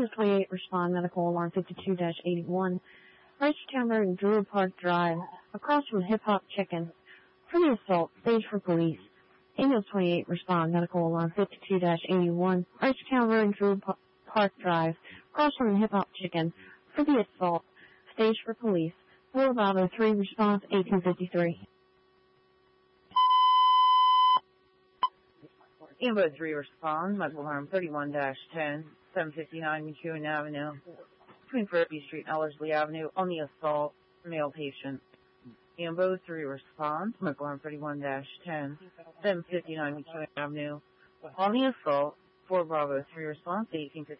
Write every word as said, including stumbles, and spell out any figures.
Ambulance twenty-eight respond, medical alarm fifty-two dash eighty-one. Reisterstown Road and Druid Park Drive, across from Hip Hop Chicken. For the assault, stage for police. Ambulance twenty-eight respond, medical alarm fifty-two dash eighty-one. Reisterstown Road and Druid Park Drive, across from Hip Hop Chicken. For the assault, stage for police. Four Bravo three response, eighteen fifty-three. Ambo three respond, medical alarm thirty-one dash ten, seven fifty-nine McEwen Avenue, between Furby Street and Ellerslie Avenue, on the assault, male patient. Ambo three respond, medical alarm thirty-one dash ten, seven fifty-nine McEwen Avenue, on the assault, four Bravo three response, eighteen fifty-three.